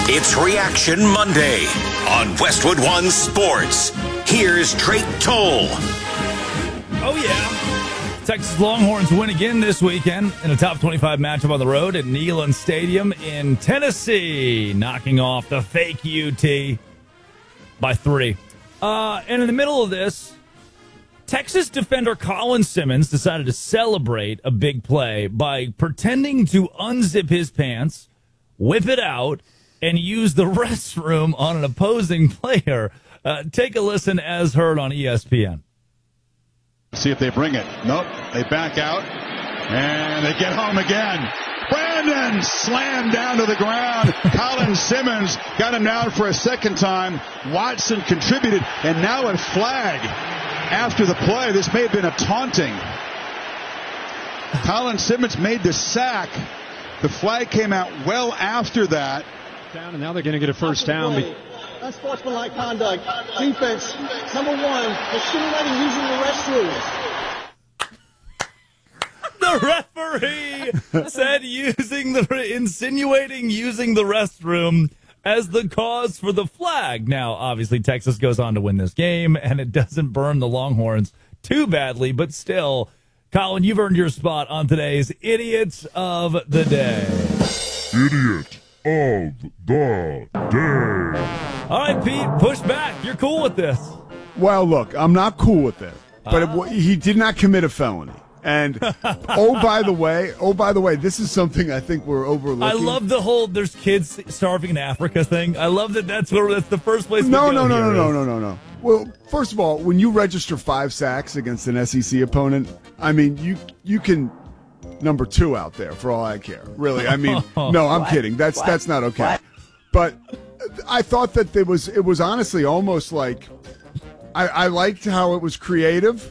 It's Reaction Monday on Westwood One Sports. Here's Drake Toll. Oh, yeah. Texas Longhorns win again this weekend in a top 25 matchup on the road at Neyland Stadium in Tennessee, knocking off the fake UT by 3. And in the middle of this, Texas defender Colin Simmons decided to celebrate a big play by pretending to unzip his pants, whip it out, and use the restroom on an opposing player. Take a listen as heard on ESPN. See if they bring it. Nope. They back out, and they get home again. Brandon slammed down to the ground. Colin Simmons got him down for a second time. Watson contributed, and now a flag after the play. This may have been a taunting. Colin Simmons made the sack. The flag came out well after that. Down, and now they're going to get a first down. Unsportsmanlike conduct. Defense, number one, insinuating using the restroom. The referee said insinuating using the restroom as the cause for the flag. Now, obviously, Texas goes on to win this game, and it doesn't burn the Longhorns too badly, but still, Colin, you've earned your spot on today's Idiots of the Day. Idiot of the Day. All right, Pete, push back. You're cool with this. Well, look, I'm not cool with this, but he did not commit a felony. And by the way, this is something I think we're overlooking. I love the whole "there's kids starving in Africa" thing. I love that's the first place. No. Well, first of all, when you register 5 sacks against an SEC opponent, I mean, you can number 2 out there for all I care. Really, I mean, no, I'm kidding. That's not okay. What? But I thought that it was honestly almost like I liked how it was creative.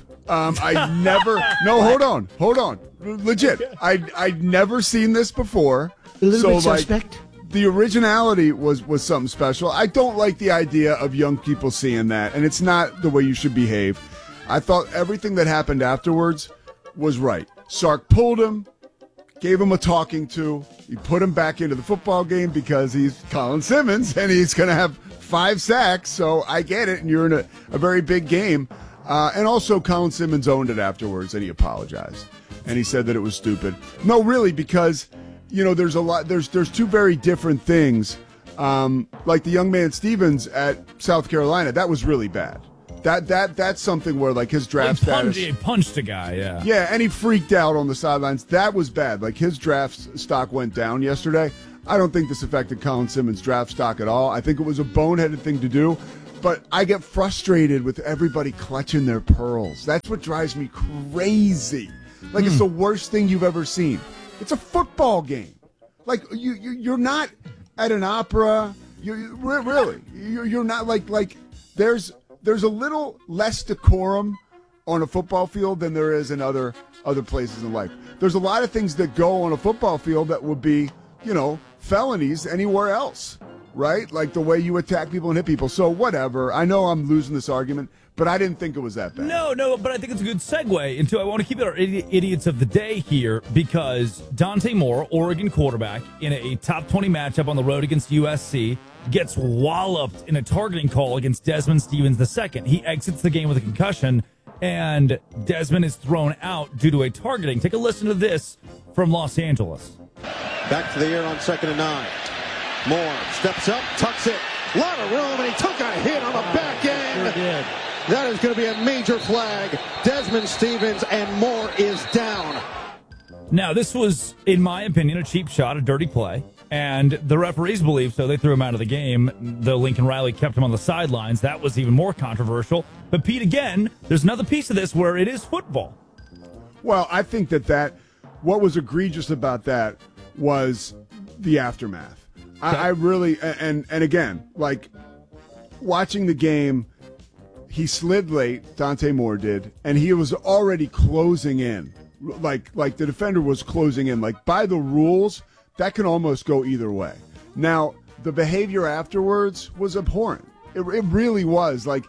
I never. No, hold on. Legit, I'd never seen this before. A little bit suspect. The originality was something special. I don't like the idea of young people seeing that, and it's not the way you should behave. I thought everything that happened afterwards was right. Sark pulled him, gave him a talking to. He put him back into the football game because he's Colin Simmons, and he's going to have 5 sacks, so I get it, and you're in a very big game. And also, Colin Simmons owned it afterwards, and he apologized. And he said that it was stupid. No, really, because, there's a lot. There's 2 very different things. Like the young man Stevens at South Carolina, that was really bad. That's something where, like, his draft status. He punched a guy, yeah. Yeah, and he freaked out on the sidelines. That was bad. Like, his draft stock went down yesterday. I don't think this affected Colin Simmons' draft stock at all. I think it was a boneheaded thing to do. But I get frustrated with everybody clutching their pearls. That's what drives me crazy. Like, it's the worst thing you've ever seen. It's a football game. Like, you're not at an opera. Really. You're not like there's a little less decorum on a football field than there is in other places in life. There's a lot of things that go on a football field that would be, felonies anywhere else. Right? Like the way you attack people and hit people. So whatever. I know I'm losing this argument, but I didn't think it was that bad. No, but I think it's a good segue into, I want to keep it our idiots of the day here because Dante Moore, Oregon quarterback, in a top 20 matchup on the road against USC, gets walloped in a targeting call against Desmond Stevens II. He exits the game with a concussion, and Desmond is thrown out due to a targeting. Take a listen to this from Los Angeles. Back to the air on 2nd and 9. Moore steps up, tucks it, a lot of room, and he took a hit on the back end. Sure did. That is going to be a major flag. Desmond Stevens, and Moore is down. Now, this was, in my opinion, a cheap shot, a dirty play, and the referees believe so. They threw him out of the game. The Lincoln Riley kept him on the sidelines. That was even more controversial. But, Pete, again, there's another piece of this where it is football. Well, I think that what was egregious about that was the aftermath. I really, and again, like, watching the game, he slid late, Dante Moore did, and he was already closing in. Like the defender was closing in. Like, by the rules, that can almost go either way. Now, the behavior afterwards was abhorrent. It really was. Like,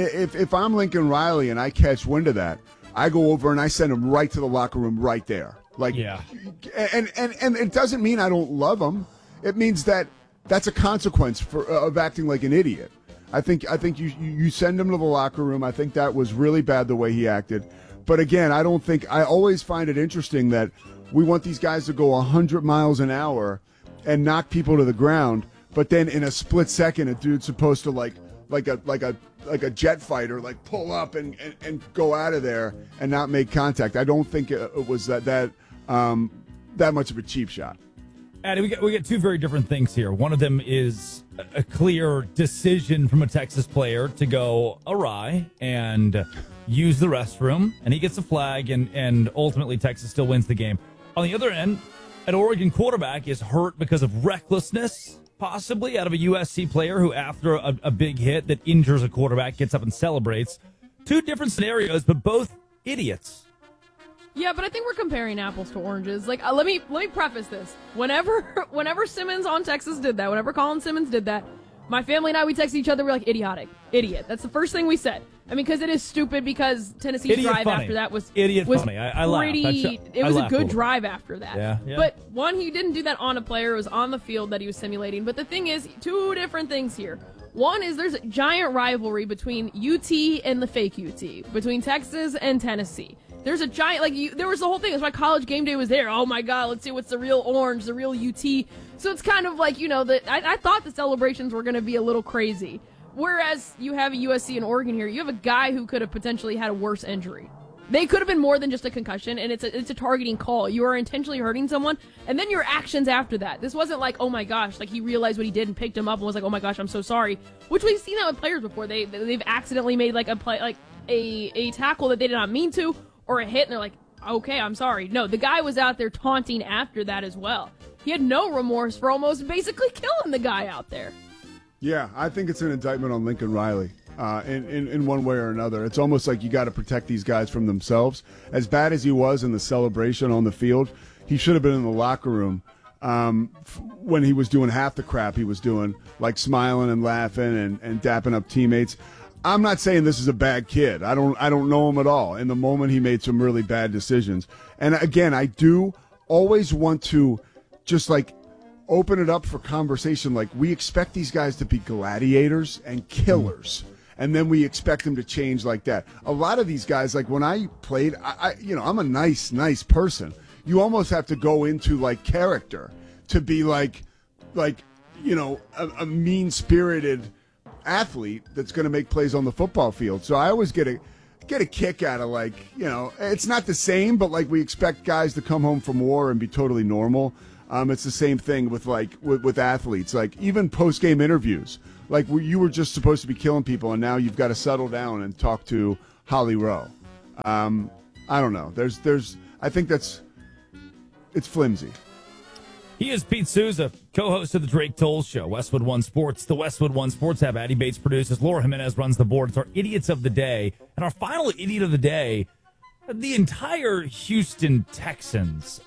if I'm Lincoln Riley and I catch wind of that, I go over and I send him right to the locker room right there. Like, yeah. And it doesn't mean I don't love him. It means that that's a consequence of acting like an idiot. I think you send him to the locker room. I think that was really bad the way he acted. But again, I always find it interesting that we want these guys to go 100 miles an hour and knock people to the ground, but then in a split second, a dude's supposed to like a jet fighter, like pull up and go out of there and not make contact. I don't think it was that much of a cheap shot. Addy, we get two very different things here. One of them is a clear decision from a Texas player to go awry and use the restroom, and he gets a flag, and ultimately Texas still wins the game. On the other end, an Oregon quarterback is hurt because of recklessness, possibly, out of a USC player who, after a big hit that injures a quarterback, gets up and celebrates. Two different scenarios, but both idiots. Yeah, but I think we're comparing apples to oranges. Like, let me preface this. Whenever Simmons on Texas did that, whenever Colin Simmons did that, my family and I, we texted each other, we're like, idiotic, idiot. That's the first thing we said. I mean, because it is stupid, because Tennessee's idiot drive funny. after that was funny. I laughed. It was a good drive after that. Yeah. But one, he didn't do that on a player. It was on the field that he was simulating. But the thing is, two different things here. One is there's a giant rivalry between UT and the fake UT, between Texas and Tennessee. There's a giant, there was the whole thing. That's why College Game Day was there. Oh my God, let's see what's the real orange, the real UT. So it's kind of like, I thought the celebrations were going to be a little crazy. Whereas you have a USC and Oregon here, you have a guy who could have potentially had a worse injury. They could have been more than just a concussion, and it's a targeting call. You are intentionally hurting someone, and then your actions after that. This wasn't like, oh my gosh, like he realized what he did and picked him up and was like, oh my gosh, I'm so sorry. Which we've seen that with players before. They've accidentally made like a play, like a tackle that they did not mean to, or a hit, and they're like, okay, I'm sorry. No, the guy was out there taunting after that as well. He had no remorse for almost basically killing the guy out there. Yeah, I think it's an indictment on Lincoln Riley in one way or another. It's almost like you got to protect these guys from themselves. As bad as he was in the celebration on the field, he should have been in the locker room when he was doing half the crap he was doing, like smiling and laughing and dapping up teammates. I'm not saying this is a bad kid. I don't know him at all. In the moment, he made some really bad decisions. And again, I do always want to just like open it up for conversation. Like, we expect these guys to be gladiators and killers, and then we expect them to change like that. A lot of these guys, like when I played, I'm a nice person. You almost have to go into like character to be like a mean-spirited athlete that's going to make plays on the football field. So I always get a kick out of it's not the same, but like we expect guys to come home from war and be totally normal. It's the same thing with athletes, like even post-game interviews. Like you were just supposed to be killing people, and now you've got to settle down and talk to Holly Rowe. I don't know. I think it's flimsy. He is Pete Souza, co-host of the Drake Toll Show, Westwood One Sports. The Westwood One Sports app. Addy Bates produces. Laura Jimenez runs the board. It's our Idiots of the Day. And our final Idiot of the Day, the entire Houston Texans.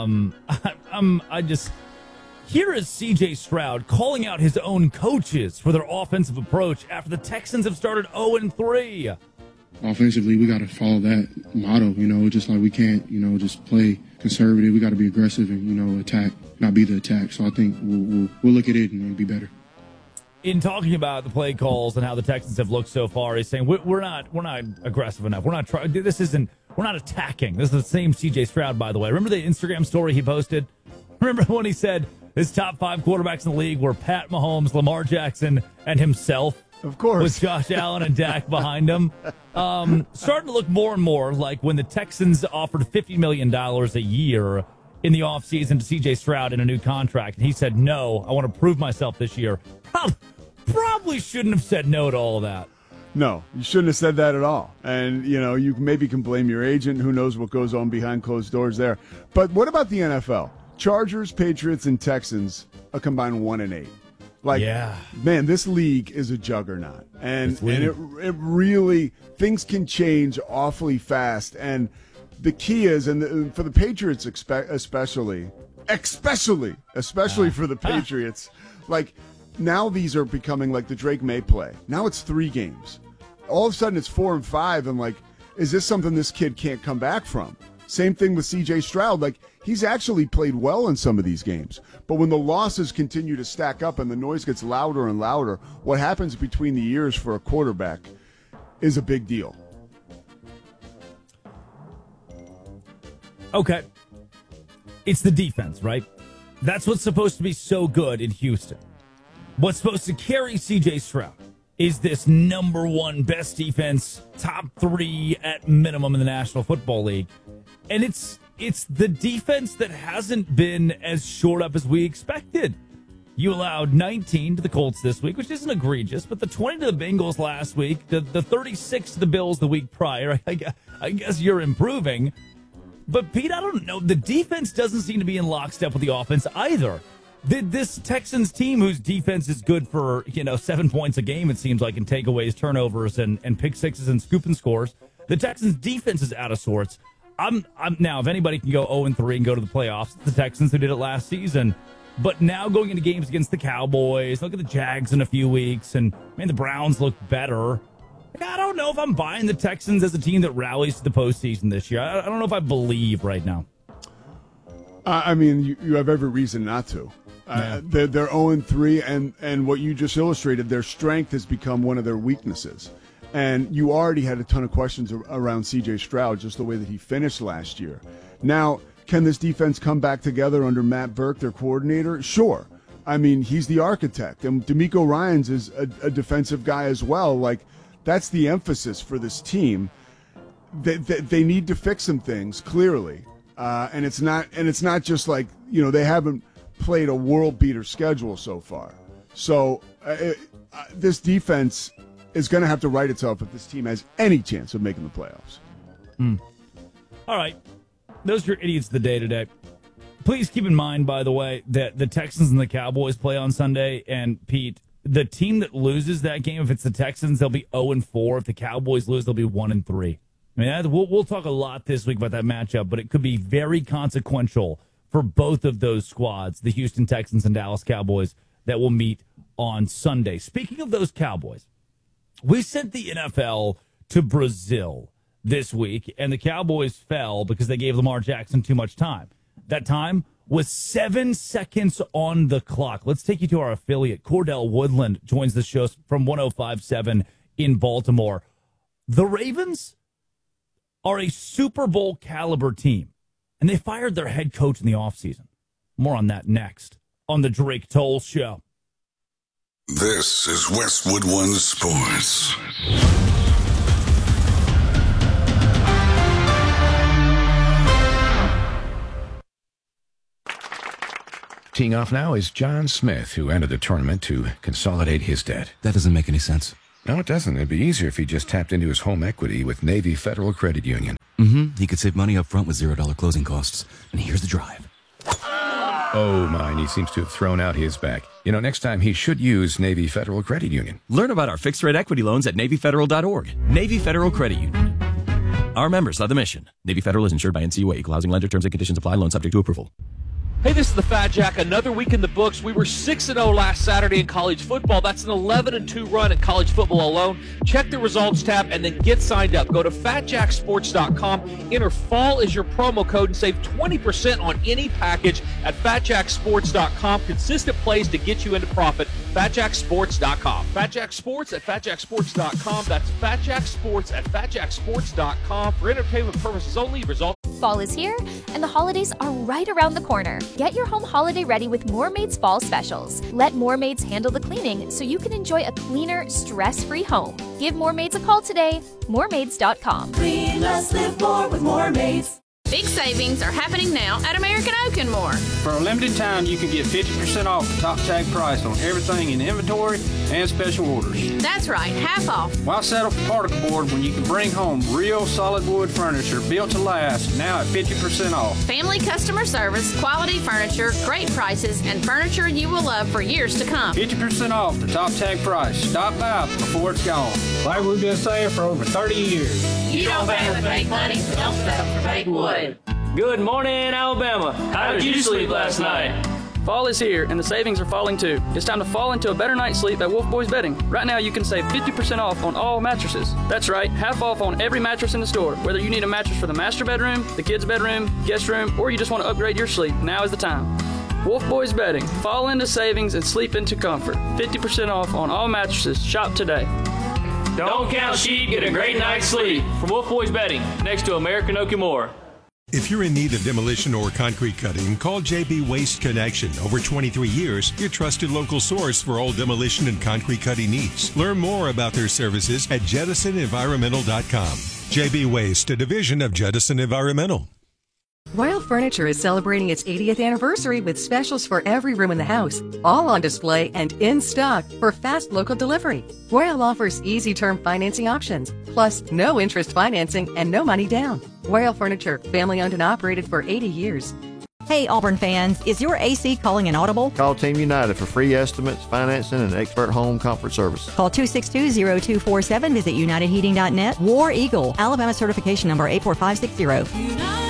Here is C.J. Stroud calling out his own coaches for their offensive approach after the Texans have started 0-3. Offensively, we got to follow that motto, just like we can't, just play conservative. We got to be aggressive and, attack, not be the attack. So I think we'll look at it and be better. In talking about the play calls and how the Texans have looked so far, he's saying we're not aggressive enough. We're not trying. We're not attacking. This is the same C.J. Stroud, by the way. Remember the Instagram story he posted? Remember when he said his top 5 quarterbacks in the league were Pat Mahomes, Lamar Jackson, and himself? Of course. With Josh Allen and Dak behind him. Starting to look more and more like when the Texans offered $50 million a year in the offseason to C.J. Stroud in a new contract. And he said, no, I want to prove myself this year. Probably shouldn't have said no to all of that. No, you shouldn't have said that at all. And, you maybe can blame your agent. Who knows what goes on behind closed doors there. But what about the NFL? Chargers, Patriots, and Texans, a combined 1-8. Man, this league is a juggernaut. And it really, things can change awfully fast. And the key is, and for the Patriots especially for the Patriots, now these are becoming like the Drake May play. Now it's 3 games. All of a sudden it's 4 and 5, and is this something this kid can't come back from? Same thing with C.J. Stroud. Like, he's actually played well in some of these games. But when the losses continue to stack up and the noise gets louder and louder, what happens between the ears for a quarterback is a big deal. Okay. It's the defense, right? That's what's supposed to be so good in Houston. What's supposed to carry C.J. Stroud is this number one best defense, top 3 at minimum in the National Football League. And it's the defense that hasn't been as shored up as we expected. You allowed 19 to the Colts this week, which isn't egregious, but the 20 to the Bengals last week, the 36 to the Bills the week prior, I guess you're improving. But, Pete, I don't know. The defense doesn't seem to be in lockstep with the offense either. This Texans team, whose defense is good for 7 points a game, it seems like, in takeaways, turnovers, and pick sixes and scooping scores, the Texans' defense is out of sorts. I'm now, if anybody can go 0-3 and go to the playoffs, it's the Texans who did it last season. But now going into games against the Cowboys, look at the Jags in a few weeks, and the Browns look better. I don't know if I'm buying the Texans as a team that rallies to the postseason this year. I don't know if I believe right now. You have every reason not to. They're 0-3, and what you just illustrated, their strength has become one of their weaknesses. And you already had a ton of questions around C.J. Stroud, just the way that he finished last year. Now, can this defense come back together under Matt Burke, their coordinator? Sure. He's the architect, and DeMeco Ryans is a defensive guy as well. Like, that's the emphasis for this team. They need to fix some things, clearly. And it's not just like, they haven't played a world beater schedule so far. So this defense is going to have to right itself if this team has any chance of making the playoffs. All right. Those are your idiots of the day today. Please keep in mind, by the way, that the Texans and the Cowboys play on Sunday. And, Pete, the team that loses that game, if it's the Texans, they'll be 0-4. If the Cowboys lose, they'll be 1-3. We'll talk a lot this week about that matchup, but it could be very consequential for both of those squads, the Houston Texans and Dallas Cowboys, that will meet on Sunday. Speaking of those Cowboys, we sent the NFL to Brazil this week, and the Cowboys fell because they gave Lamar Jackson too much time. That time was 7 seconds on the clock. Let's take you to our affiliate. Cordell Woodland joins the show from 105.7 in Baltimore. The Ravens are a Super Bowl caliber team, and they fired their head coach in the offseason. More on that next on the Drake Toll Show. This is Westwood One Sports. Teeing off now is John Smith, who entered the tournament to consolidate his debt. That doesn't make any sense. No, it doesn't. It'd be easier if he just tapped into his home equity with Navy Federal Credit Union. He could save money up front with $0 closing costs. And here's the drive. Oh, my, he seems to have thrown out his back. Next time he should use Navy Federal Credit Union. Learn about our fixed-rate equity loans at NavyFederal.org. Navy Federal Credit Union. Our members love the mission. Navy Federal is insured by NCUA. Equal housing lender. Terms and conditions apply. Loan subject to approval. Hey, this is the Fat Jack. Another week in the books. We were 6-0 last Saturday in college football. That's an 11-2 run in college football alone. Check the results tab and then get signed up. Go to FatJackSports.com. Enter fall as your promo code and save 20% on any package at FatJackSports.com. Consistent plays to get you into profit. FatJackSports.com. FatJackSports at FatJackSports.com. That's FatJackSports at FatJackSports.com. For entertainment purposes only. Result. Fall is here, and the holidays are right around the corner. Get your home holiday ready with Moormaid's Fall Specials. Let Moormaids handle the cleaning so you can enjoy a cleaner, stress-free home. Give Moormaids a call today. Moormaids.com. Clean less, live more with Moormaids. Big savings are happening now at American Oak and More. For a limited time, you can get 50% off the top tag price on everything in inventory and special orders. That's right, half off. Why settle for particle board when you can bring home real solid wood furniture built to last, now at 50% off? Family customer service, quality furniture, great prices, and furniture you will love for years to come. 50% off the top tag price. Stop by before it's gone. Like we've been saying for over 30 years. You don't pay with fake money, so don't settle for fake wood. Good morning, Alabama. How did you sleep last night? Fall is here, and the savings are falling too. It's time to fall into a better night's sleep at Wolf Boys Bedding. Right now, you can save 50% off on all mattresses. That's right, half off on every mattress in the store. Whether you need a mattress for the master bedroom, the kids' bedroom, guest room, or you just want to upgrade your sleep, now is the time. Wolf Boys Bedding. Fall into savings and sleep into comfort. 50% off on all mattresses. Shop today. Don't count sheep, get a great night's sleep. From Wolf Boys Bedding, next to American Okimura. If you're in need of demolition or concrete cutting, call JB Waste Connection. Over 23 years, your trusted local source for all demolition and concrete cutting needs. Learn more about their services at JettisonEnvironmental.com. JB Waste, a division of Jettison Environmental. Royal Furniture is celebrating its 80th anniversary with specials for every room in the house, all on display and in stock for fast local delivery. Royal offers easy term financing options, plus no interest financing and no money down. Royal Furniture, family owned and operated for 80 years. Hey Auburn fans, is your AC calling an audible? Call Team United for free estimates, financing, and expert home comfort service. Call 262-0247, visit unitedheating.net. War Eagle, Alabama certification number 84560.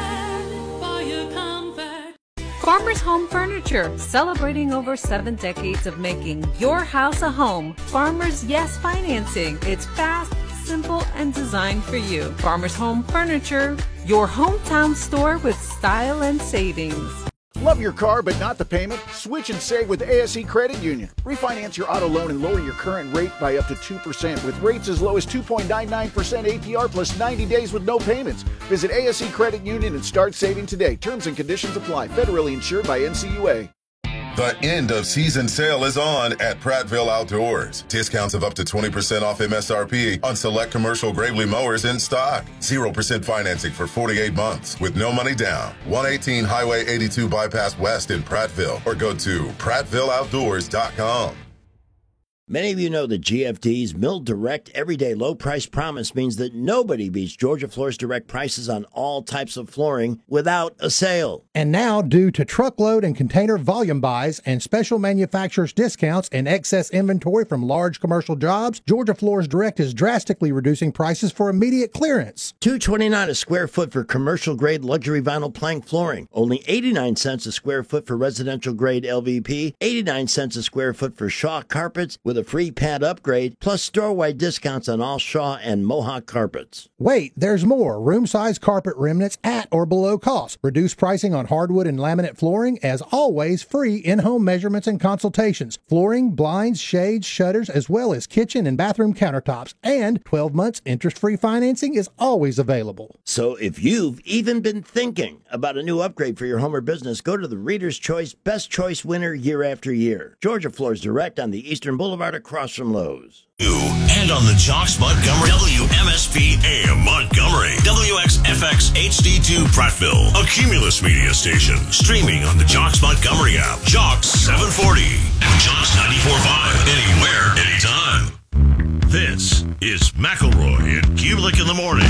Farmers Home Furniture, celebrating over 7 decades of making your house a home. Farmers Yes Financing. It's fast, simple, and designed for you. Farmers Home Furniture, your hometown store with style and savings. Love your car but not the payment? Switch and save with ASE Credit Union. Refinance your auto loan and lower your current rate by up to 2% with rates as low as 2.99% APR plus 90 days with no payments. Visit ASE Credit Union and start saving today. Terms and conditions apply. Federally insured by NCUA. The end of season sale is on at Prattville Outdoors. Discounts of up to 20% off MSRP on select commercial Gravely mowers in stock. 0% financing for 48 months with no money down. 118 Highway 82 Bypass West in Prattville or go to PrattvilleOutdoors.com. Many of you know that GFD's Mill Direct Everyday Low Price Promise means that nobody beats Georgia Floor's direct prices on all types of flooring without a sale. And now, due to truckload and container volume buys and special manufacturers' discounts and excess inventory from large commercial jobs, Georgia Floors Direct is drastically reducing prices for immediate clearance. $229 a square foot for commercial-grade luxury vinyl plank flooring. Only 89 cents a square foot for residential-grade LVP. 89 cents a square foot for Shaw carpets with a free pad upgrade, plus store-wide discounts on all Shaw and Mohawk carpets. Wait, there's more. Room-size carpet remnants at or below cost. Reduced pricing on hardwood and laminate flooring. As always, free in-home measurements and consultations. Flooring, blinds, shades, shutters, as well as kitchen and bathroom countertops. And 12 months interest-free financing is always available. So if you've even been thinking about a new upgrade for your home or business, go to the Reader's Choice Best Choice winner year after year. Georgia Floors Direct on the Eastern Boulevard across from Lowe's. And on the Jocks Montgomery, WMSP AM Montgomery, WXFX HD2 Prattville, a Cumulus media station, streaming on the Jocks Montgomery app, Jocks 740, and Jocks 94.5, anywhere, anytime. This is McElroy and Kubelik in the morning.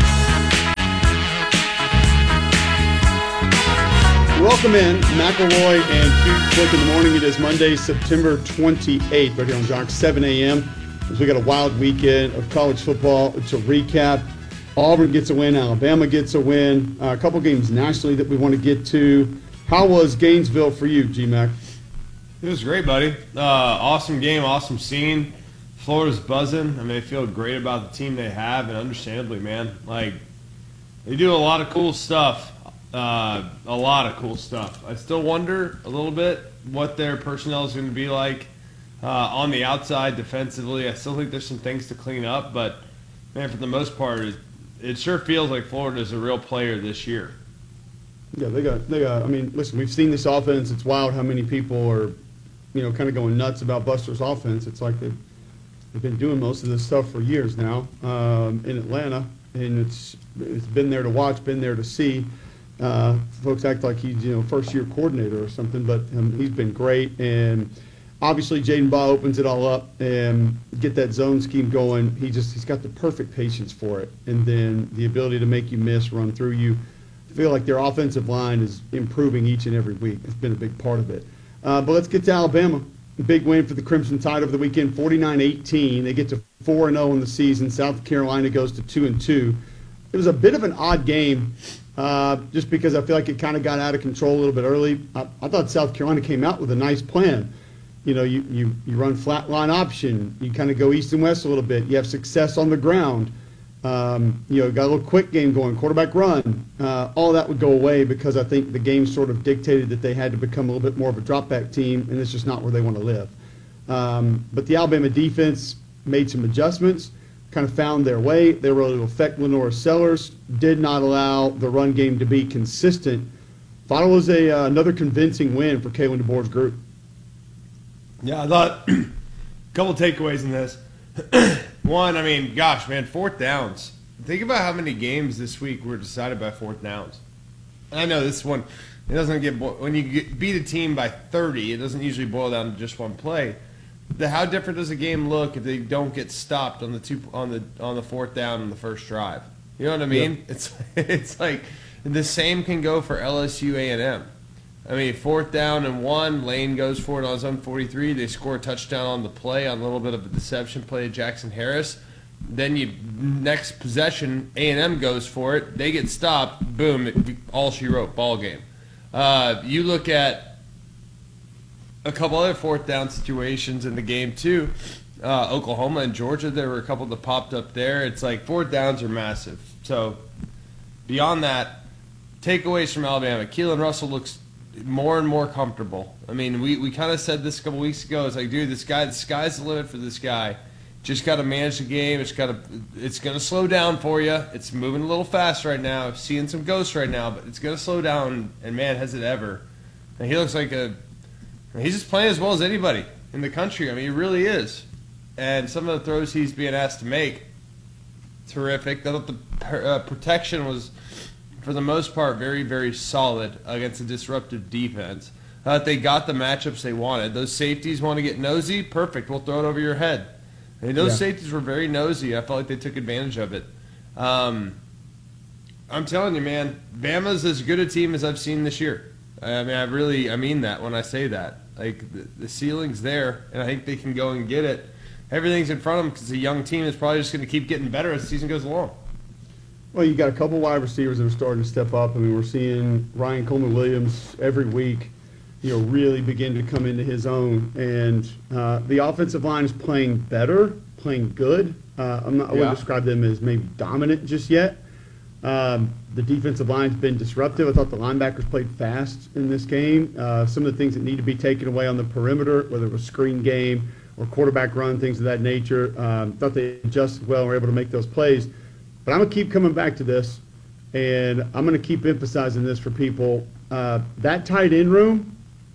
Welcome in, McElroy and Kubelik in the morning. It is Monday, September 28th, right here on Jocks, 7 a.m. As we got a wild weekend of college football to recap. Auburn gets a win, Alabama gets a win. A couple games nationally that we want to get to. How was Gainesville for you, G-Mac? It was great, buddy. Awesome game, awesome scene. Florida's buzzing. I mean, they feel great about the team they have, and understandably, man. Like, they do a lot of cool stuff. A lot of cool stuff. I still wonder a little bit what their personnel is going to be like on the outside defensively. I still think there's some things to clean up, but, man, for the most part, it sure feels like Florida is a real player this year. Yeah, they got. I mean, listen, we've seen this offense. It's wild how many people are, kind of going nuts about Buster's offense. It's like they've been doing most of this stuff for years now in Atlanta, and it's been there to watch, been there to see. Folks act like he's first-year coordinator or something, but he's been great. And obviously, Jaden Baugh opens it all up and get that zone scheme going. He's got the perfect patience for it, and then the ability to make you miss, run through you. I feel like their offensive line is improving each and every week. It's been a big part of it. But let's get to Alabama. Big win for the Crimson Tide over the weekend, 49-18. They get to 4-0 in the season. South Carolina goes to 2-2. It was a bit of an odd game. just because I feel like it kind of got out of control a little bit early. I thought South Carolina came out with a nice plan. You know, you run flat line option. You kind of go east and west a little bit. You have success on the ground. You know, got a little quick game going, quarterback run. All that would go away because I think the game sort of dictated that they had to become a little bit more of a drop-back team, and it's just not where they want to live. But the Alabama defense made some adjustments, kind of found their way. They were able to affect Lenora Sellers, did not allow the run game to be consistent. Thought it was another convincing win for Kalen DeBoer's group. Yeah, I thought a couple takeaways in this. One, I mean, gosh, man, fourth downs. Think about how many games this week were decided by fourth downs. And I know this one, it doesn't get when you beat a team by 30, it doesn't usually boil down to just one play. How different does a game look if they don't get stopped on the fourth down in the first drive? You know what I mean? Yeah. It's like the same can go for LSU A&M. I mean, fourth down and 1, Lane goes for it on his own 43. They score a touchdown on the play on a little bit of a deception play to Jackson Harris. Then next possession, A&M goes for it. They get stopped. Boom, all she wrote, ball game. You look at a couple other fourth down situations in the game too. Oklahoma and Georgia, there were a couple that popped up there. It's like fourth downs are massive. So beyond that, takeaways from Alabama. Keelan Russell looks more and more comfortable. I mean, we kind of said this a couple weeks ago. It's like, dude, the sky's the limit for this guy. Just got to manage the game. It's going to slow down for you. It's moving a little fast right now. Seeing some ghosts right now, but it's going to slow down. And man, has it ever? And he looks like he's just playing as well as anybody in the country. I mean, he really is. And some of the throws he's being asked to make, terrific. I thought the protection was, for the most part, very, very solid against a disruptive defense. They got the matchups they wanted. Those safeties want to get nosy? Perfect. We'll throw it over your head. And those safeties were very nosy. I felt like they took advantage of it. I'm telling you, man, Bama's as good a team as I've seen this year. I mean, I mean that when I say that. Like, the ceiling's there, and I think they can go and get it. Everything's in front of them because it's a young team that's probably just going to keep getting better as the season goes along. Well, you got a couple wide receivers that are starting to step up. I mean, we're seeing Ryan Coleman-Williams every week, really begin to come into his own. And the offensive line is playing better, playing good. I wouldn't describe them as maybe dominant just yet. The defensive line's been disruptive. I thought the linebackers played fast in this game. Some of the things that need to be taken away on the perimeter, whether it was screen game or quarterback run, things of that nature, thought they adjusted well and were able to make those plays. But I'm going to keep coming back to this, and I'm going to keep emphasizing this for people. That tight end room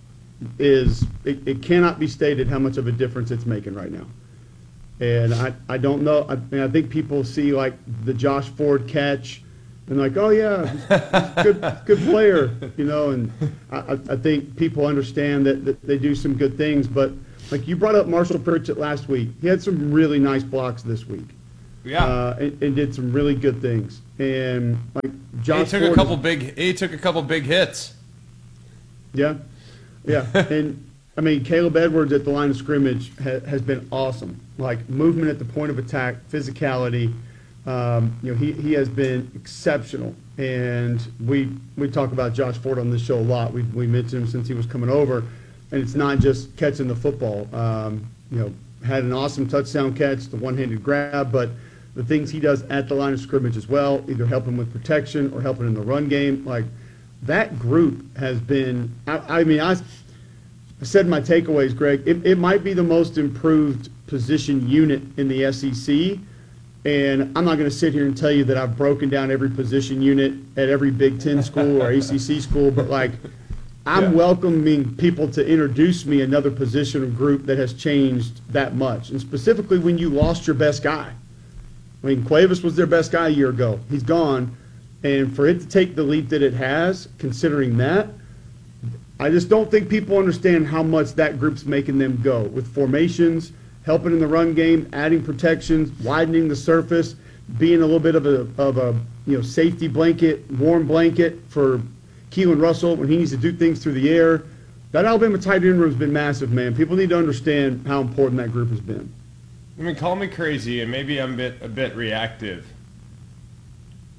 it cannot be stated how much of a difference it's making right now. And I don't know. I think people see, like, the Josh Ford catch and like, oh, yeah, good player, and I think people understand that they do some good things. But, like, you brought up Marshall Pritchett last week. He had some really nice blocks this week. Yeah, and did some really good things. And like Josh, he took a couple big hits. Yeah. And I mean, Caleb Edwards at the line of scrimmage has been awesome. Like, movement at the point of attack, physicality. He has been exceptional. And we talk about Josh Ford on this show a lot. We mentioned him since he was coming over, and it's not just catching the football. Had an awesome touchdown catch, the one-handed grab, but the things he does at the line of scrimmage as well, either helping with protection or helping in the run game, like, that group has been. I said my takeaways, Greg. It might be the most improved position unit in the SEC, and I'm not going to sit here and tell you that I've broken down every position unit at every Big Ten school or ACC school, but like, I'm welcoming people to introduce me another position or group that has changed that much, and specifically when you lost your best guy. I mean, Cuevas was their best guy a year ago. He's gone, and for it to take the leap that it has, considering that, I just don't think people understand how much that group's making them go with formations, helping in the run game, adding protections, widening the surface, being a little bit of a safety blanket, warm blanket for Keelan Russell when he needs to do things through the air. That Alabama tight end room has been massive, man. People need to understand how important that group has been. I mean, call me crazy, and maybe I'm a bit reactive.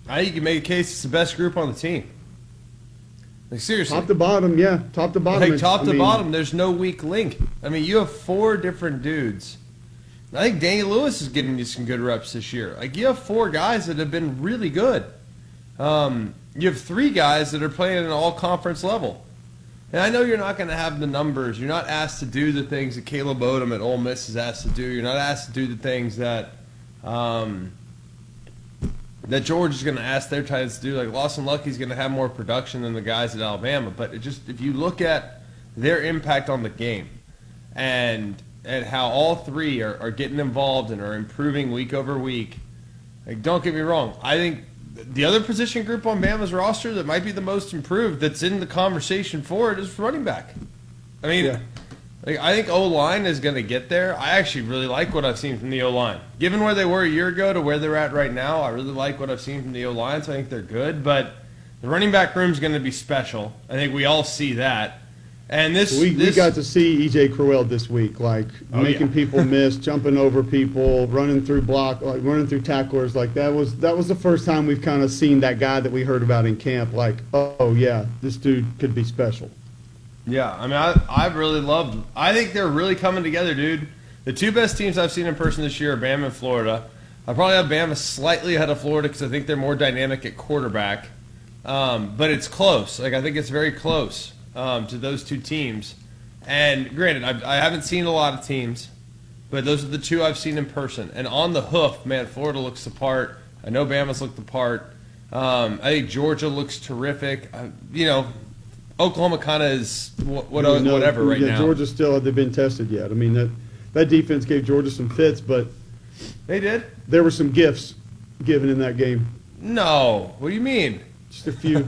I think you can make a case it's the best group on the team. Like, seriously. Top to bottom, yeah. Top to bottom. Like, top to bottom, there's no weak link. I mean, you have 4 different dudes. I think Danny Lewis is getting you some good reps this year. Like, you have 4 guys that have been really good. You have 3 guys that are playing at an all-conference level. And I know you're not going to have the numbers. You're not asked to do the things that Caleb Odom at Ole Miss is asked to do. You're not asked to do the things that that Georgia is going to ask their tight ends to do. Like, Lawson Lucky's going to have more production than the guys at Alabama. But if you look at their impact on the game and how all 3 are getting involved and are improving week over week, like, don't get me wrong. I think the other position group on Bama's roster that might be the most improved that's in the conversation for it is running back. I mean, like, I think O-line is going to get there. I actually really like what I've seen from the O-line. Given where they were a year ago to where they're at right now, I really like what I've seen from the O-line, so I think they're good. But the running back room is going to be special. I think we all see that. And we got to see E.J. Crowell this week, like making people miss, jumping over people, running through running through tacklers. Like that was the first time we've kind of seen that guy that we heard about in camp. Like, oh yeah, this dude could be special. Yeah, I mean, I really loved. I think they're really coming together, dude. The 2 best teams I've seen in person this year are Bama and Florida. I probably have Bama slightly ahead of Florida because I think they're more dynamic at quarterback. But it's close. Like, I think it's very close. To those 2 teams. And granted, I haven't seen a lot of teams, but those are the 2 I've seen in person. And on the hoof, man, Florida looks the part. I know Bama's looked the part. I think Georgia looks terrific. Oklahoma kind of is whatever right now. Georgia still haven't been tested yet. I mean, that defense gave Georgia some fits, but they did. There were some gifts given in that game. No. What do you mean? Just a few.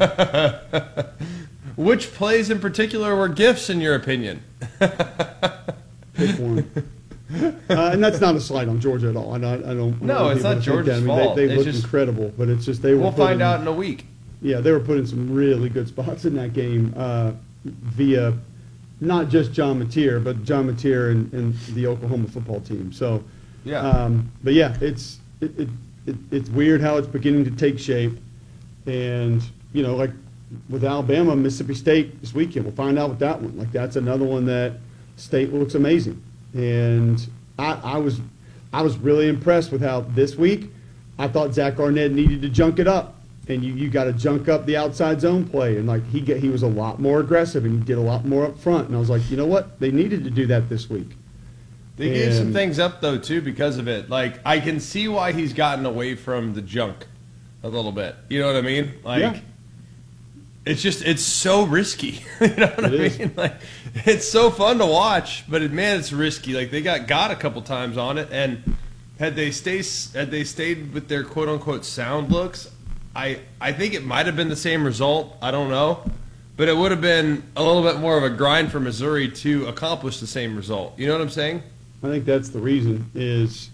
Which plays in particular were gifts, in your opinion? Pick one. And that's not a slight on Georgia at all. I don't. No, it's not Georgia's fault. They looked incredible, but it's just they were. We'll find out in a week. Yeah, they were putting some really good spots in that game via not just John Mateer, but John Mateer and the Oklahoma football team. So, yeah. But yeah, it's weird how it's beginning to take shape, and like. With Alabama, Mississippi State this weekend, we'll find out with that one. Like, that's another one that State looks amazing, and I was really impressed with how this week I thought Zach Arnett needed to junk it up, and you got to junk up the outside zone play, and like he was a lot more aggressive and he did a lot more up front, and I was like, you know what, they needed to do that this week. They gave some things up though too because of it. Like, I can see why he's gotten away from the junk a little bit. You know what I mean? Like. Yeah. It's so risky. You know what I mean? Like, it's so fun to watch, but it's risky. Like, they got a couple times on it, and had they stayed with their quote unquote sound looks, I think it might have been the same result. I don't know, but it would have been a little bit more of a grind for Missouri to accomplish the same result. You know what I'm saying? I think that's the reason. Is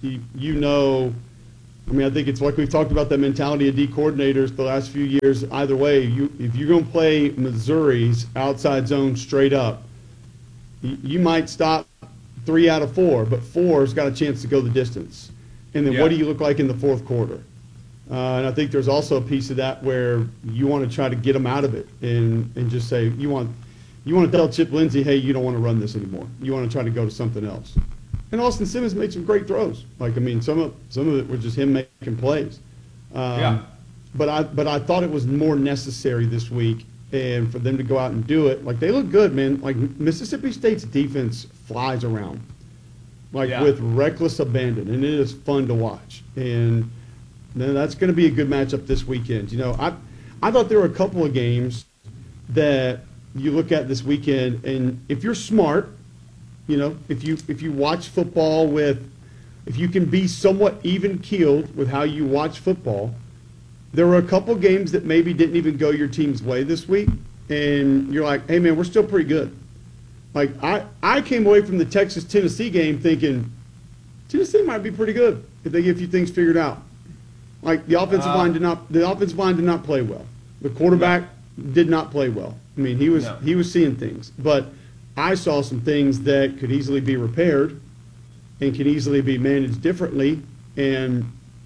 I mean, I think it's like we've talked about that mentality of D coordinators the last few years. Either way, if you're going to play Missouri's outside zone straight up, you might stop 3 out of 4, but 4's got a chance to go the distance. And then what do you look like in the 4th quarter? And I think there's also a piece of that where you want to try to get them out of it and just say you want to tell Chip Lindsey, hey, you don't want to run this anymore. You want to try to go to something else. And Austin Simmons made some great throws. Like, I mean, some of it was just him making plays. But I thought it was more necessary this week, and for them to go out and do it. Like, they look good, man. Like, Mississippi State's defense flies around, with reckless abandon, and it is fun to watch. And that's going to be a good matchup this weekend. I thought there were a couple of games that you look at this weekend, and if you're smart. If you watch football if you can be somewhat even-keeled with how you watch football, there were a couple games that maybe didn't even go your team's way this week, and you're like, hey, man, we're still pretty good. Like, I came away from the Texas-Tennessee game thinking Tennessee might be pretty good if they get a few things figured out. Like, the offensive line did not play well. The quarterback did not play well. I mean, he was seeing things, but I saw some things that could easily be repaired and could easily be managed differently. And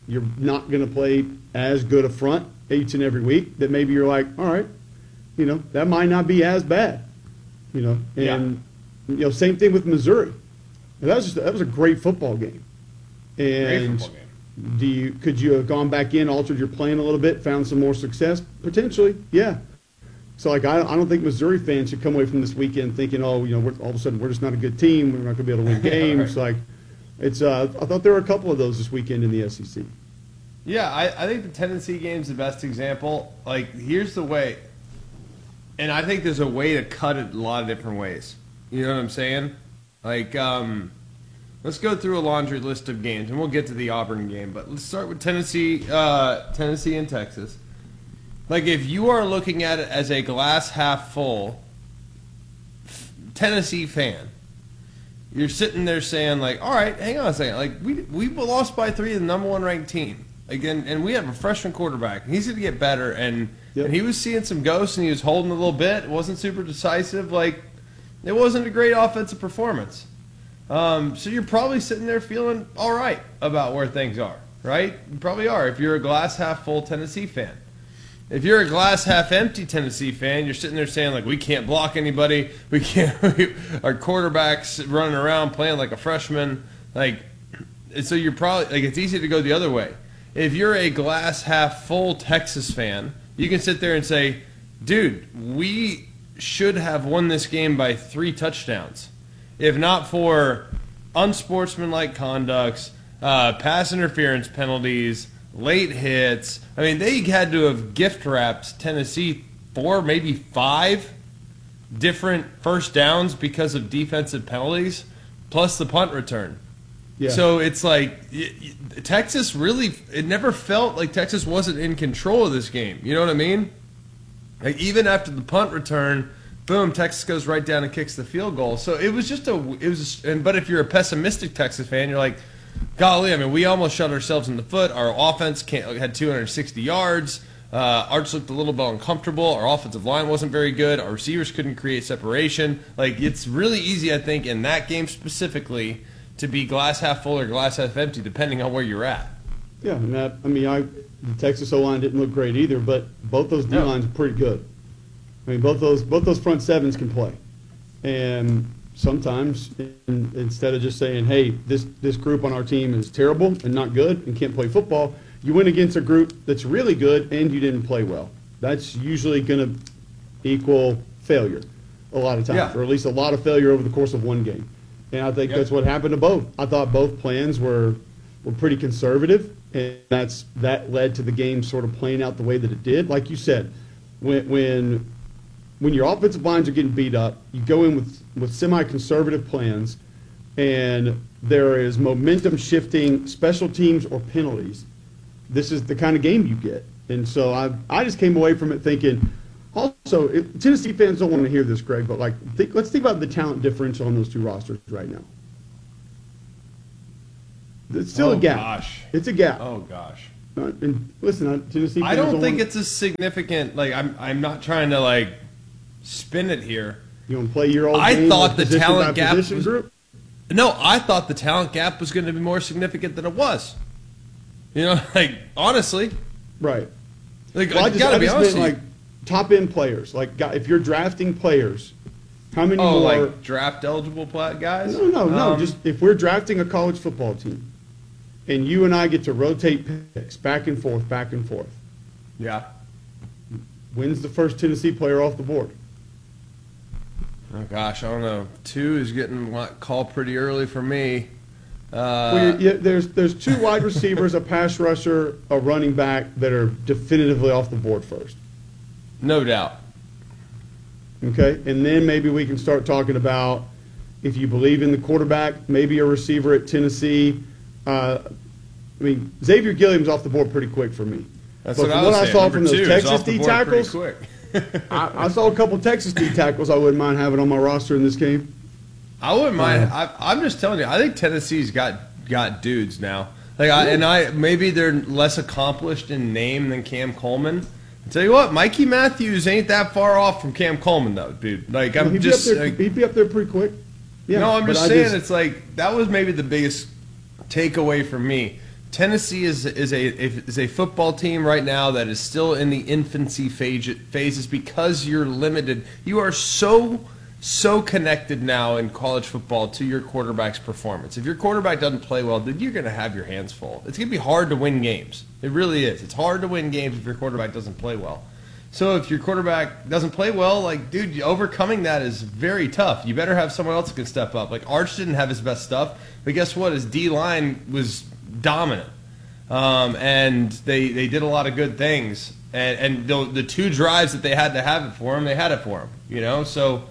you're not going to play as good a front each and every week, that maybe you're like, all right, that might not be as bad, and same thing with Missouri. That was a great football game. And could you have gone back in, altered your plan a little bit, found some more success? Potentially, yeah. So, I don't think Missouri fans should come away from this weekend thinking, all of a sudden we're just not a good team. We're not going to be able to win games. Right. I thought there were a couple of those this weekend in the SEC. Yeah, I think the Tennessee game's the best example. Here's the way, and I think there's a way to cut it a lot of different ways. You know what I'm saying? Let's go through a laundry list of games, and we'll get to the Auburn game. But let's start with Tennessee and Texas. If you are looking at it as a glass half full Tennessee fan, you're sitting there saying, all right, hang on a second. We lost by 3 to the number 1 ranked team. Again, and we have a freshman quarterback. He's going to get better, and he was seeing some ghosts, and he was holding a little bit. It wasn't super decisive. It wasn't a great offensive performance. So you're probably sitting there feeling all right about where things are, right? You probably are if you're a glass half full Tennessee fan. If you're a glass half empty Tennessee fan, you're sitting there saying, we can't block anybody. We can't. Our quarterback's running around playing like a freshman. So you're probably it's easy to go the other way. If you're a glass half full Texas fan, you can sit there and say, dude, we should have won this game by 3 touchdowns. If not for unsportsmanlike conducts, pass interference penalties, late hits. They had to have gift wrapped Tennessee 4, maybe 5 different first downs because of defensive penalties, plus the punt return. Yeah. So it's Texas really, it never felt like Texas wasn't in control of this game. You know what I mean? Even after the punt return, boom, Texas goes right down and kicks the field goal. So it was but if you're a pessimistic Texas fan, you're like, golly, we almost shot ourselves in the foot. Our offense had 260 yards. Arch looked a little bit uncomfortable. Our offensive line wasn't very good. Our receivers couldn't create separation. It's really easy, I think, in that game specifically, to be glass half full or glass half empty, depending on where you're at. Yeah, and the Texas O-line didn't look great either, but both those D-lines are pretty good. Both those front sevens can play. And sometimes, instead of just saying, hey, this group on our team is terrible and not good and can't play football, you went against a group that's really good and you didn't play well. That's usually going to equal failure a lot of times, or at least a lot of failure over the course of one game. And I think that's what happened to both. I thought both plans were pretty conservative, and that led to the game sort of playing out the way that it did. Like you said, when your offensive lines are getting beat up, you go in with semi-conservative plans, and there is momentum shifting special teams or penalties. This is the kind of game you get. And so I just came away from it thinking, also, Tennessee fans don't want to hear this, Greg, but let's think about the talent differential on those two rosters right now. It's still a gap. Gosh. It's a gap. Oh, gosh. And listen, Tennessee fans I don't think it's a significant, I'm not trying to, spin it here. You want to play your old game? I thought the talent gap was, No, I thought the talent gap was going to be more significant than it was. Honestly. Right. I gotta be honest with you. Top end players, if you're drafting players, how many more draft eligible guys? No. Just if we're drafting a college football team, and you and I get to rotate picks back and forth. Yeah. When's the first Tennessee player off the board? Oh gosh, I don't know. 2 is getting called pretty early for me. There's 2 wide receivers, a pass rusher, a running back that are definitively off the board first. No doubt. Okay, and then maybe we can start talking about, if you believe in the quarterback, maybe a receiver at Tennessee. Xavier Gilliam's off the board pretty quick for me. That's but what from what I saw Number from those Texas D tackles, I saw a couple Texas D tackles I wouldn't mind having on my roster in this game. I wouldn't mind. I'm just telling you, I think Tennessee's got dudes now. Maybe they're less accomplished in name than Cam Coleman. I'll tell you what, Mikey Matthews ain't that far off from Cam Coleman, though, dude. He'd be up there pretty quick. Yeah, no, I'm just saying, it's that was maybe the biggest takeaway for me. Tennessee is a football team right now that is still in the infancy phases because you're limited. You are so connected now in college football to your quarterback's performance. If your quarterback doesn't play well, then you're going to have your hands full. It's going to be hard to win games. It really is. It's hard to win games if your quarterback doesn't play well. So if your quarterback doesn't play well, like, dude, overcoming that is very tough. You better have someone else that can step up. Like, Arch didn't have his best stuff, but guess what? His D-line was dominant. And they did a lot of good things. And the 2 drives that they had to have it for him, they had it for him. You know, so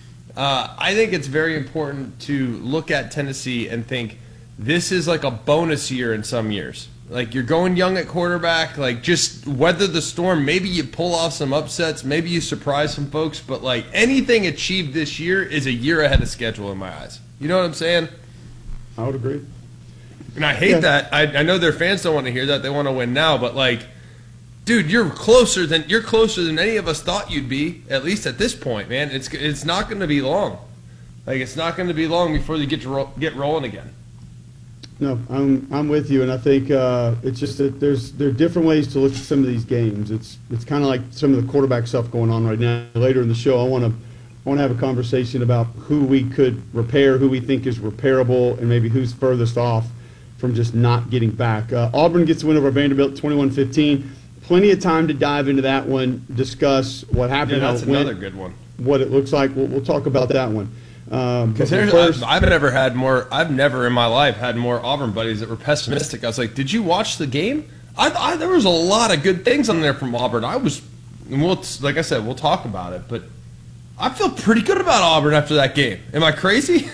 I think it's very important to look at Tennessee and think this is like a bonus year in some years. Like, you're going young at quarterback, like, just weather the storm. Maybe you pull off some upsets. Maybe you surprise some folks. But, like, anything achieved this year is a year ahead of schedule in my eyes. You know what I'm saying? I would agree. And I hate that. I know their fans don't want to hear that. They want to win now. But, like, dude, you're closer than any of us thought you'd be, at least at this point, man. It's not going to be long. Like, it's not going to be long before you get rolling again. No, I'm with you, and I think it's just that there are different ways to look at some of these games. It's kind of like some of the quarterback stuff going on right now. Later in the show, I want to have a conversation about who we could repair, who we think is repairable, and maybe who's furthest off from just not getting back. Auburn gets the win over Vanderbilt, 21-15. Plenty of time to dive into that one, discuss what happened. Yeah, that's another good one. What it looks like. We'll talk about that one. Because I've never in my life had more Auburn buddies that were pessimistic. I was like, did you watch the game? There was a lot of good things on there from Auburn. Like I said, we'll talk about it, but I feel pretty good about Auburn after that game. Am I crazy?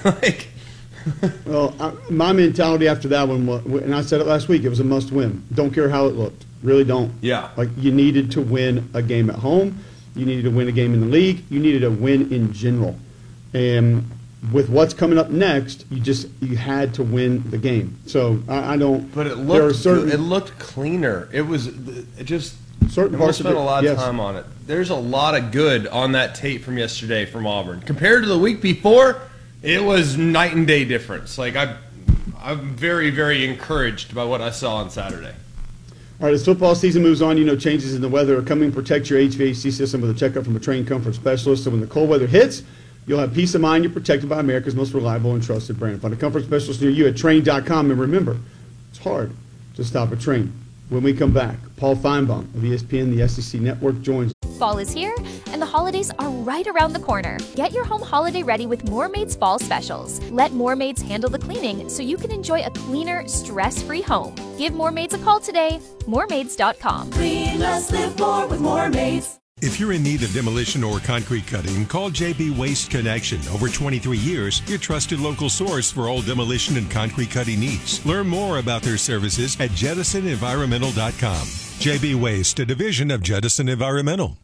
Well, my mentality after that one was, and I said it last week, it was a must-win. Don't care how it looked. Really don't. Yeah. Like, you needed to win a game at home. You needed to win a game in the league. You needed to win in general. And with what's coming up next, you had to win the game. So I don't. But it looked cleaner. Certain parts spent a lot of time on it. There's a lot of good on that tape from yesterday from Auburn compared to the week before. It was night and day difference. Like, I'm very, very encouraged by what I saw on Saturday. All right, as football season moves on, changes in the weather are coming. Protect your HVAC system with a checkup from a trained comfort specialist. So when the cold weather hits, you'll have peace of mind. You're protected by America's most reliable and trusted brand. Find a comfort specialist near you at Trane.com. And remember, it's hard to stop a train. When we come back, Paul Feinbaum of ESPN, the SEC Network, joins us. Fall is here, and the holidays are right around the corner. Get your home holiday ready with Moormaid's Fall Specials. Let Moormaids handle the cleaning so you can enjoy a cleaner, stress-free home. Give Moormaids a call today. Moormaids.com. Clean less, live more with Moormaids. If you're in need of demolition or concrete cutting, call JB Waste Connection. Over 23 years, your trusted local source for all demolition and concrete cutting needs. Learn more about their services at JettisonEnvironmental.com. JB Waste, a division of Jettison Environmental.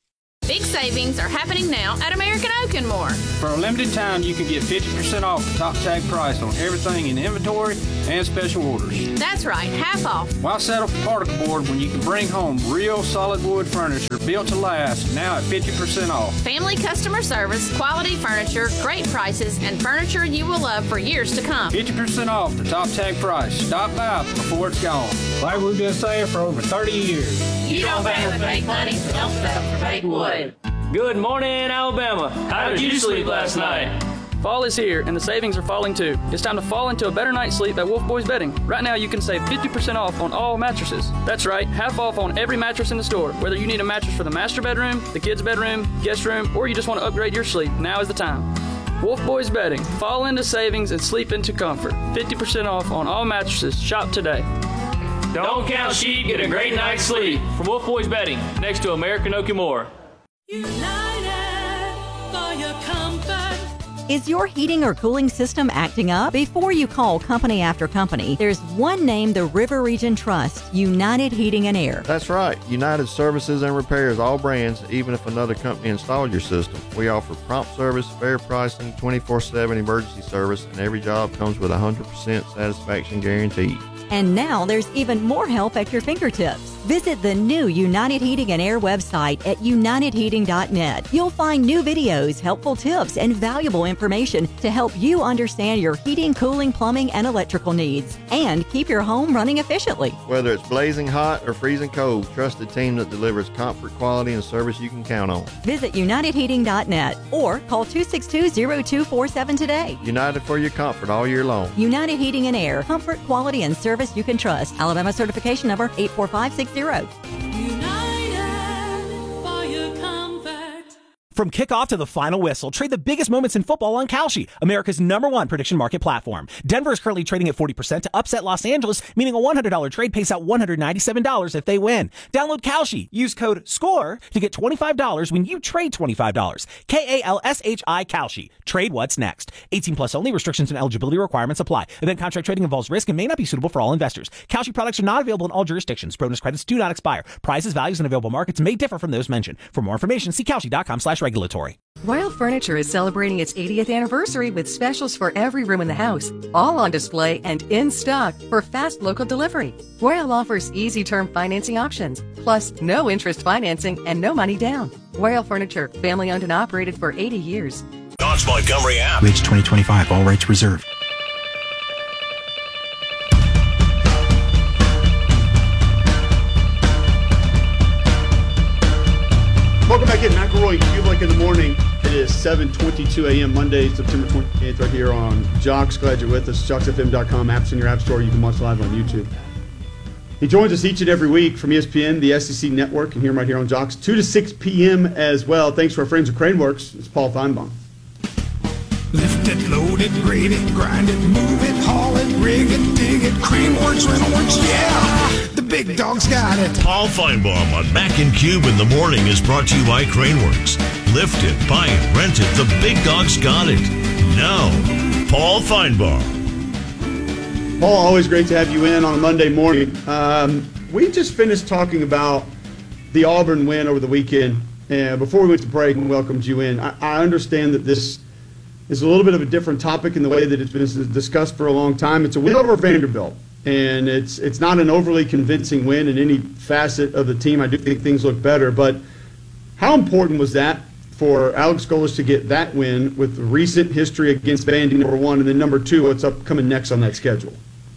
Big savings are happening now at American Oak and More. For a limited time, you can get 50% off the top tag price on everything in inventory and special orders. That's right, half off. Why settle for particle board when you can bring home real solid wood furniture built to last, now at 50% off? Family customer service, quality furniture, great prices, and furniture you will love for years to come. 50% off the top tag price. Stop by before it's gone. Like we've been saying for over 30 years. You don't pay with fake money, so don't settle for fake wood. Good morning, Alabama. How did you sleep last night? Fall is here, and the savings are falling too. It's time to fall into a better night's sleep at Wolf Boys Bedding. Right now, you can save 50% off on all mattresses. That's right, half off on every mattress in the store. Whether you need a mattress for the master bedroom, the kids' bedroom, guest room, or you just want to upgrade your sleep, now is the time. Wolf Boys Bedding. Fall into savings and sleep into comfort. 50% off on all mattresses. Shop today. Don't count sheep, get a great night's sleep. From Wolf Boys Bedding, next to American Oak and More. United for your comfort. Is your heating or cooling system acting up? Before you call company after company, there's one name the River Region trusts, United Heating and Air. That's right. United services and repairs all brands, even if another company installed your system. We offer prompt service, fair pricing, 24/7 emergency service, and every job comes with a 100% satisfaction guarantee. And now there's even more help at your fingertips. Visit the new United Heating and Air website at unitedheating.net. You'll find new videos, helpful tips, and valuable information to help you understand your heating, cooling, plumbing, and electrical needs, and keep your home running efficiently. Whether it's blazing hot or freezing cold, trust a team that delivers comfort, quality, and service you can count on. Visit unitedheating.net or call 262-0247 today. United for your comfort all year long. United Heating and Air. Comfort, quality, and service you can trust. Alabama certification number 84560. From kickoff to the final whistle, trade the biggest moments in football on Kalshi, America's #1 prediction market platform. Denver is currently trading at 40% to upset Los Angeles, meaning a $100 trade pays out $197 if they win. Download Kalshi. Use code SCORE to get $25 when you trade $25. KALSHI Kalshi. Trade what's next. 18 plus only. Restrictions and eligibility requirements apply. Event contract trading involves risk and may not be suitable for all investors. Kalshi products are not available in all jurisdictions. Bonus credits do not expire. Prices, values, and available markets may differ from those mentioned. For more information, see Kalshi.com/regulatory. Royal Furniture is celebrating its 80th anniversary with specials for every room in the house, all on display and in stock for fast local delivery. Royal offers easy term financing options, plus no interest financing and no money down. Royal Furniture, family owned and operated for 80 years. Josh Montgomery app. Ridge 2025, all rights reserved. Welcome back in McElroy Kublik in the morning. It is 7:22 a.m. Monday, September 28th, right here on Jocks. Glad you're with us. JocksFM.com, apps in your app store. You can watch live on YouTube. He joins us each and every week from ESPN, the SEC Network, and hear him right here on Jocks, 2 to 6 p.m. as well. Thanks to our friends at Craneworks. It's Paul Feinbaum. Lift it, load it, grade it, grind it, move it, haul it, rig it, dig it, Craneworks, Rentalworks, yeah! The big dog's got it. Paul Feinbaum on Mac and Cube in the morning is brought to you by Craneworks. Lift it, buy it, rent it, the big dog's got it. Now, Paul Feinbaum. Paul, always great to have you in on a Monday morning. We just finished talking about the Auburn win over the weekend. And before we went to break and welcomed you in, I understand that this is a little bit of a different topic in the way that it's been discussed for a long time. It's a win over Vanderbilt, and it's not an overly convincing win in any facet of the team. I do think things look better, but how important was that for Alex Golesh to get that win with the recent history against Vandy, number one, and then number two, what's coming next on that schedule?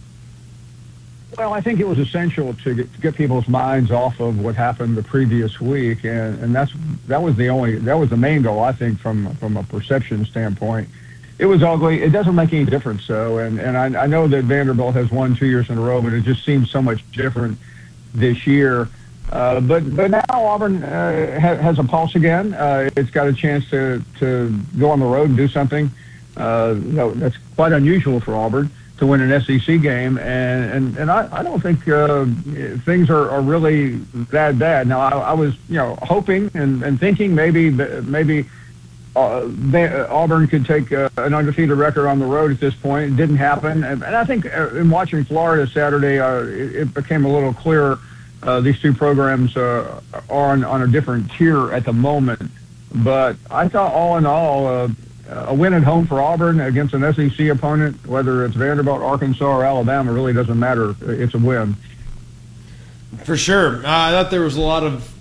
Well, I think it was essential to get people's minds off of what happened the previous week, and that was the main goal, I think, from a perception standpoint. It was ugly. It doesn't make any difference, though, and I know that Vanderbilt has won 2 years in a row, but it just seems so much different this year. But now Auburn has a pulse again. It's got a chance to go on the road and do something. That's quite unusual for Auburn to win an SEC game, and I don't think things are really that bad. Now I was hoping and thinking maybe Auburn could take an undefeated record on the road at this point. It didn't happen, and I think in watching Florida Saturday, it became a little clearer. These two programs are on a different tier at the moment, but I thought all in all, a win at home for Auburn against an SEC opponent, whether it's Vanderbilt, Arkansas, or Alabama, really doesn't matter. It's a win. For sure. I thought there was a lot of